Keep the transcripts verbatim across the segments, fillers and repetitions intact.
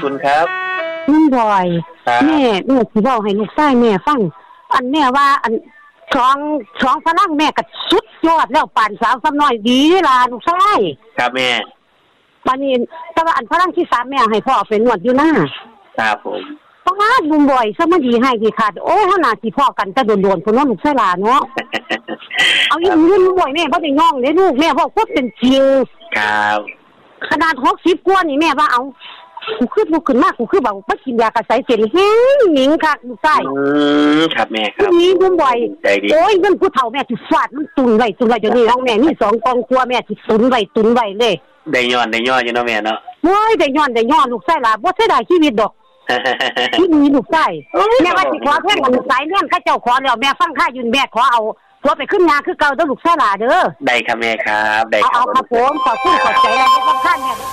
คุณครับลุงบอยแม่แม่สิบอกให้ลูกชายแม่ฟังอันแม่ว่าอันช้องช้องพลังแม่ก็สุดยอดแล้วป่านสาวซ้ำน้อยดีล่ะลูกชายครับแม่ปานนี้แต่ว่าอันพลังที่สามแม่ให้พ่อเป็นนวดอยู่นะครับผมเพราะว่าลุงบอยซะมาดีให้ดีขาดโอ้ยเฮาน่าสิพ่อกันแต่โดนๆพุ่นเนาะลูกชายหลานเนาะเอาอีหลีลุงบอยแม่บ่ได้ง้องเด้ลูกแม่บอกว่าเป็นจริงครับขนาดหกสิบกว่านี่แม่ว่าเอากูคือลูกขึ้นมากกูคือแบบว่ากินยากระใสเส้นแห้งหนิงค่ะลูกชายอืมครับแม่ครับนี่ลุงบอยโอ้ยเงินผู้เฒ่าแม่สิฟาดมันตุนไว้ตุนไว้เดี๋ยวนี้น้องแม่มีสองกองครัวแม่สิตุนไว้ตุนไว้เลยได้ย้อนได้ย้อนอยู่เนาะแม่เนาะโอ้ยได้ย้อนได้ย้อนลูกชายล่ะบ่เสียดายชีวิตดอกที่มีลูกชายแม่ว่าสิขอเพิ่นมันสายเลี้ยงเขาเจ้าขอแล้วแม่ฟังค่ายืนแม่ขอเอาขอไปขึ้นงานคือเก่าเด้อลูกชายล่ะเด้อได้ครับแม่ครับได้ครับเอาครับผมขอชื่นขอบใจแล้วทุกท่านเนี่ย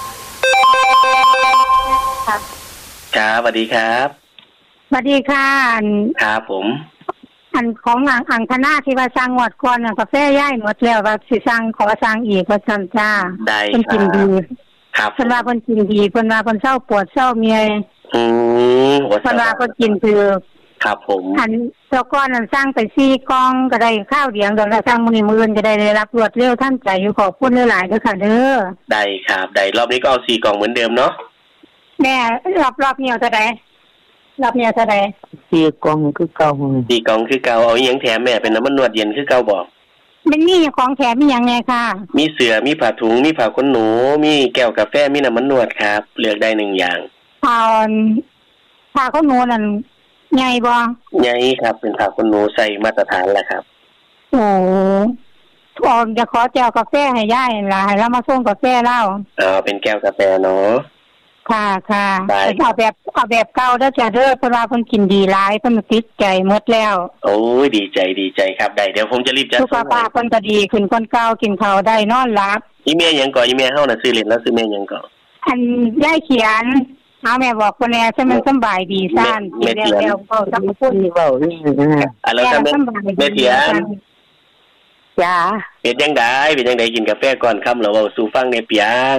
ครับครับสวัสดีครับสวัสดีค่ะครับผมอันของอังอังคณะที่ว่าสร้างงวดก่อนน่ะกาแฟย่ายหมดแล้วว่าสิสร้างขอสร้างอีกว่าซั่นจ้าได้เพิ่นกินดีครับเพิ่นว่าเพิ่นกินดีเพิ่นว่าเพิ่นเศร้าปวดเศร้าเมียอืมเพิ่นว่าเพิ่นกินคือครับผมอันเจ้าก้อนนั้นสร้างไปสี่กล่องก็ได้ข้าวเดียงดอกละสร้างมื้อนี้มื้ออื่นก็ได้ได้รับรวดเร็วทันใจอยู่ขอบคุณหลายๆเด้อค่ะเด้อได้ครับได้รอบนี้ก็เอาสี่กล่องเหมือนเดิมเนาะแม่รอบรอบนี้เอาเท่าใดรอบนี้เท่าใดสี่กล่องคือเก่าสี่กล่องคือเก่าเอาอีหยังแถมแม่เป็นน้ำมันนวดเย็นคือเก่าบ่มันมีของแถมมีหยังไงค่ะมีเสื่อมีผ้าถุงมีผ้าขนหนูมีแก้วกาแฟมีน้ำมันนวดครับเลือกได้หนึ่งอย่างผ้าผ้าขนหนูนั่นใหญ่บ่ใหญ่ครับเป็นผ้าขนหนูใส่มาตรฐานแล้วครับโอ้ออกจะขอแก้วกาแฟให้ย่ายล่ะให้เรามาส่งกาแฟเล่าอ๋อเป็นแก้วกาแฟเนาะค่ะค่ะเอาแบบเอาแบบเก่าเด้อจ้ะเด้อเพราะว่าเพิ่นกินดีหลายเพิ่นติดใจหมดแล้วโอ้ยดีใจดีใจครับได้เดี๋ยวผมจะรีบจัดสุขภาพเพิ่นก็ดีขึ้นคนเก่ากินข้าวได้นอนหลับอีแม่หยังก่ออีแม่เฮาน่ะซื้อเล่นแล้วซื้อแม่หยังก่ออันยายเขียนเอาแม่บอกคนแน่ใช่มันสบายดีซ่านแม่เขียนแล้วเว้าจักพูดเว้านี่นะอ่ะแล้วถ้าแม่แม่เขียนจ้าเป็นจังได๋เป็นจังได๋กินกาแฟก่อนค่ำแล้วเว้าสู่ฟังในเปียง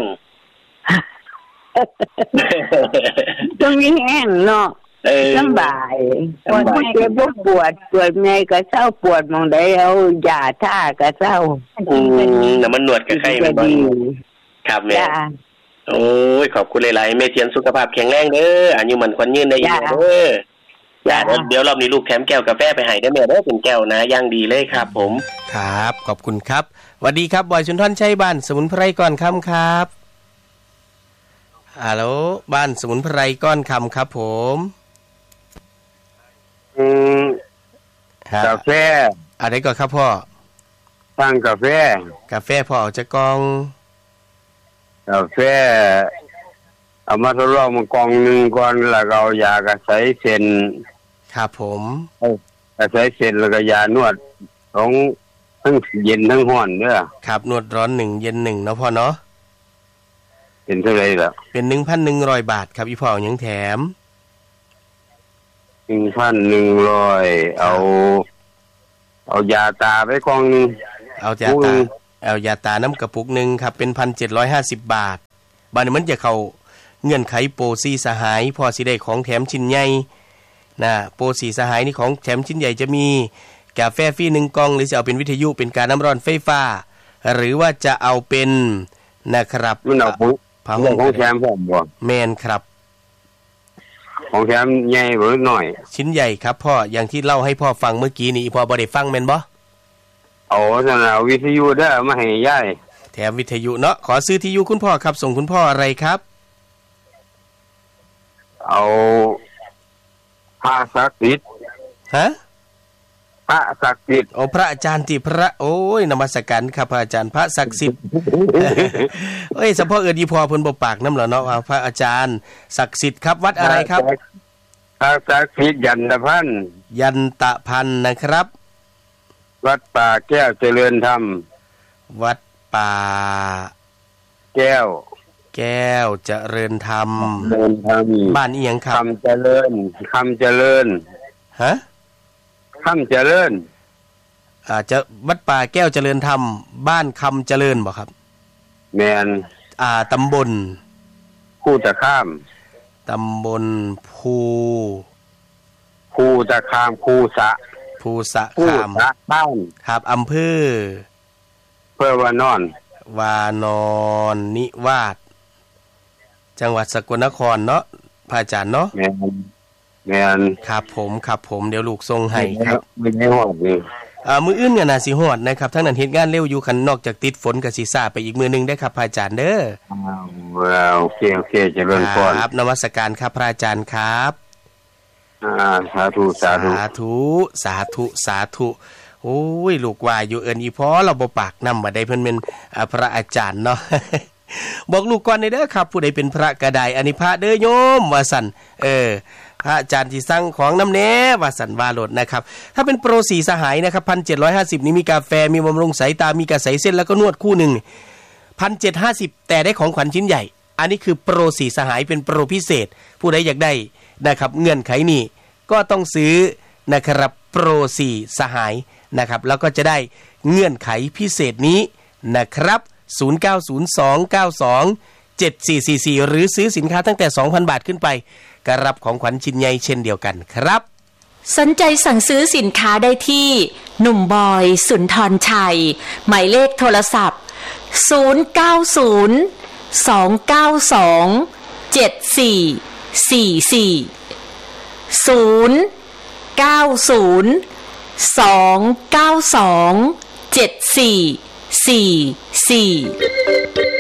ตรงนี้แห้งเนาะสบายปวดไม่ได้บ่ปวดปวดไงก็เศร้าปวดมองได้เอายาท่าก็เศร้าอืมน้ำมันนวดก็ไข้มันบ่ครับแม่โอ้ยขอบคุณหลายๆแม่เทียนสุขภาพแข็งแรงเด้ออายุมันขวัญยืนได้อยู่เด้อจ้าเดี๋ยวรอบนี้ลูกแถมแก้วกาแฟไปให้ได้แม่เด้อเป็นแก้วนะย่างดีเลยครับผมครับขอบคุณครับสวัสดีครับบอยสุนทรชัยบ้านสมุนไพรก่อนคำครับฮัลโหลบ้านสมุนไพรก้อนคำครับผมอืมกาแฟอะไรก่อนครับพ่อสั่งกาแฟกาแฟพ่อเอาจะกองกาแฟเอามาทดลองมากองหนึ่งก่อนแล้วก็เอายากระใสเส้นครับผมกระใสเส้นแล้วก็ยานวดของทั้งเย็นทั้งร้อนเด้อครับนวดร้อนหนึ่งเย็นหนึ่งเนาะพ่อเนาะเป็นเท่าไรล่ะเป็น หนึ่งพันหนึ่งร้อย บาทครับอีพ่อยังแถมหนึ่งพันหนึ่งร้อย เอาเอายาตาไปกองนึงเอายาตาเอายาตาน้ำกระปุกนึงครับเป็น หนึ่งพันเจ็ดร้อยห้าสิบ บาทบัดนี้มันจะเข้าเงื่อนไขโปรสี่สหายพอสิได้ของแถมชิ้นใหญ่นะโปรสี่สหายนี่ของแถมชิ้นใหญ่จะมีกาแฟฟรีหนึ่งกล่องหรือจะเอาเป็นวิทยุเป็นการน้ำร้อนไฟฟ้าหรือว่าจะเอาเป็นนะครับมันเอาปุ๊บของแถมผมบ่แม่นครับของแถมใหญ่หรือน้อยชิ้นใหญ่ครับพ่ออย่างที่เล่าให้พ่อฟังเมื่อกี้นี้พ่อบ่ได้ฟังแม่นบ่เอาซั่นน่ะวิทยุเด้อมาให้ยายแถมวิทยุเนาะขอซื้อที่อยู่คุณพ่อครับส่งคุณพ่ออะไรครับเอาพระศักดิ์สิทธิ์ฮะพระศักดิ์สิทธิ์โอ้พระอาจารย์ที่พระโอ้ยนมัสการครับพระอาจารย์พระศักดิ์สิทธิ์เอ้ยสัมพ่อเอิ้นอีพ่อเพิ่นบ่ปากนำแล้วเนาะว่าพระอาจารย์ศักดิ์สิทธิ์ครับวัดอะไรครับพระศักดิ์สิทธิ์ยันตะพันยันตะพันนะครับวัดป่าแก้วเจริญธรรมวัดป่าแก้วแก้วเจริญธรรมเจริญธรรมบ้านอีหยังครับคำเจริญคำเจริญฮะคำเจริญอ่าจะวัดป่าแก้วเจริญธรรมบ้านคำเจริญบ่ครับแม่นอ่าตำบลคู่ตะข้ามตำบลภูภูตะคามภูสะภูสะคามบ้านครับอำเภอเพื่อวานอนวานอนนิวาสจังหวัดสกลนครเนาะพระอาจารย์เนาะแม่นแม่นครับผมครับผมเดี๋ยวลูกส่งให้ครับไม่ได้ฮอดนี่อ่ามื้ออื่นก็น่าสิฮอดนะครับทั้งนั้นเฮ็ดงานเร็วอยู่คันนอกจากติดฝนก็สิซ่าไปอีกมื้อนึงได้ครับพระอาจารย์เด้ออ้าวโอเคโอเคเจริญพรครับนมัสการครับพระอาจารย์ครับอ่าสาธุสาธุสาธุสาธุสาธุโอ้ยลูกว่าอยู่เอิ้นอีพอเราบ่ปากนำบ่ได้เพิ่นเป็นพระอาจารย์เนาะ บอกลูกก่อนเด้อครับผู้ใดเป็นพระก็ได้อันนี้พระเด้อโยมว่าซั่นเออพระอาจารย์ที่สั่งของน้ำแน่ว่าสันว่าโลดนะครับถ้าเป็นโปรสีสหายนะครับ หนึ่งพันเจ็ดร้อยห้าสิบ นี้มีกาแฟมีบำรุงสายตามีกระใสเส้นแล้วก็นวดคู่หนึ่ง หนึ่งพันเจ็ดร้อยห้าสิบ แต่ได้ของขวัญชิ้นใหญ่อันนี้คือโปรสีสหายเป็นโปรพิเศษผู้ใดอยากได้นะครับเงื่อนไขนี้ก็ต้องซื้อนะครับโปรสีสหายนะครับแล้วก็จะได้เงื่อนไขพิเศษนี้นะครับศูนย์ เก้า ศูนย์ สอง เก้า สอง เจ็ด สี่ สี่ สี่หรือซื้อสินค้าตั้งแต่ สองพัน บาทขึ้นไปก็รับของขวัญชิ้นใหญ่เช่นเดียวกันครับสนใจสั่งซื้อสินค้าได้ที่หนุ่มบอยสุนทรชัยหมายเลขโทรศัพท์ศูนย์ เก้า ศูนย์ สอง เก้า สอง เจ็ด สี่ สี่ สี่ ศูนย์ เก้า ศูนย์ สอง เก้า สอง เจ็ด สี่ สี่ สี่